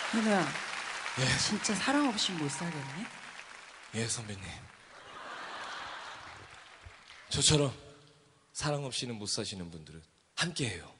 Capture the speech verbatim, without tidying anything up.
현우야, 예, 진짜 사랑 없이 못 살겠네? 예, 선배님. 저처럼 사랑 없이는 못 사시는 분들은 함께해요.